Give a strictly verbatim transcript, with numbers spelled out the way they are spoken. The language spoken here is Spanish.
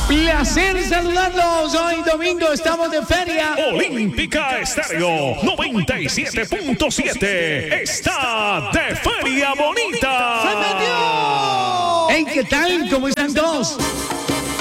Placer saludarlos. Hoy domingo estamos de feria. Olímpica Estéreo noventa y siete punto siete está de feria bonita. ¡Se metió! Hey, ¿qué tal? ¿Cómo están todos?